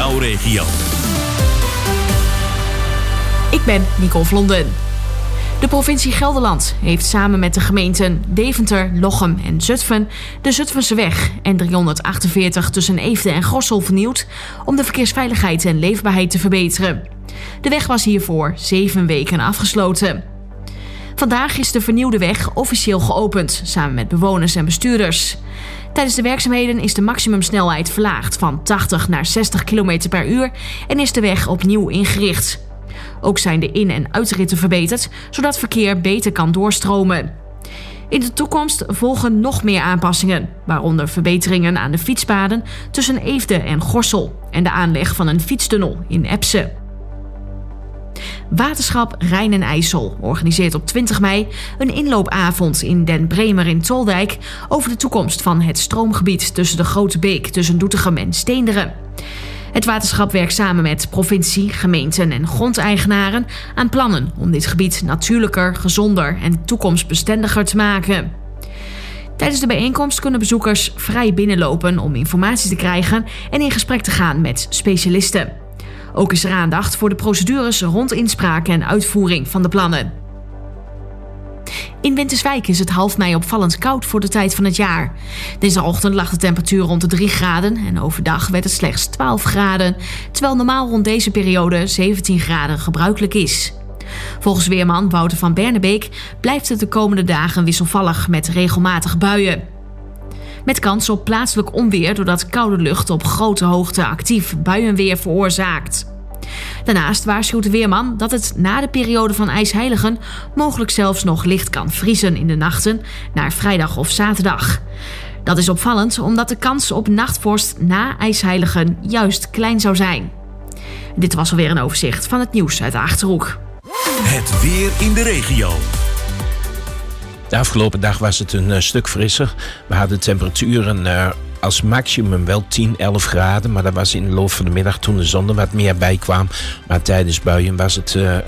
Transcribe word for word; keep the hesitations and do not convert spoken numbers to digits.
jouw regio. Ik ben Nicole Vlonden. De provincie Gelderland heeft samen met de gemeenten Deventer, Lochem en Zutphen de Zutphenseweg N driehonderdachtenveertig tussen Eefde en Gorssel vernieuwd om de verkeersveiligheid en leefbaarheid te verbeteren. De weg was hiervoor zeven weken afgesloten. Vandaag is de vernieuwde weg officieel geopend, samen met bewoners en bestuurders. Tijdens de werkzaamheden is de maximumsnelheid verlaagd van tachtig naar zestig kilometer per uur en is de weg opnieuw ingericht. Ook zijn de in- en uitritten verbeterd, zodat verkeer beter kan doorstromen. In de toekomst volgen nog meer aanpassingen, waaronder verbeteringen aan de fietspaden tussen Eefde en Gorssel en de aanleg van een fietstunnel in Epse. Waterschap Rijn en IJssel organiseert op twintig mei een inloopavond in Den Bremer in Toldijk over de toekomst van het stroomgebied tussen de Grote Beek tussen Doetinchem en Steenderen. Het waterschap werkt samen met provincie, gemeenten en grondeigenaren aan plannen om dit gebied natuurlijker, gezonder en toekomstbestendiger te maken. Tijdens de bijeenkomst kunnen bezoekers vrij binnenlopen om informatie te krijgen en in gesprek te gaan met specialisten. Ook is er aandacht voor de procedures rond inspraak en uitvoering van de plannen. In Winterswijk is het half mei opvallend koud voor de tijd van het jaar. Dinsdagochtend lag de temperatuur rond de drie graden en overdag werd het slechts twaalf graden, terwijl normaal rond deze periode zeventien graden gebruikelijk is. Volgens weerman Wouter van Bernebeek blijft het de komende dagen wisselvallig met regelmatig buien. Met kans op plaatselijk onweer doordat koude lucht op grote hoogte actief buienweer veroorzaakt. Daarnaast waarschuwt de weerman dat het na de periode van ijsheiligen mogelijk zelfs nog licht kan vriezen in de nachten naar vrijdag of zaterdag. Dat is opvallend omdat de kans op nachtvorst na ijsheiligen juist klein zou zijn. Dit was alweer een overzicht van het nieuws uit de Achterhoek. Het weer in de regio. De afgelopen dag was het een uh, stuk frisser. We hadden temperaturen uh, als maximum wel tien, elf graden. Maar dat was in de loop van de middag toen de zon er wat meer bij kwam. Maar tijdens buien was het uh,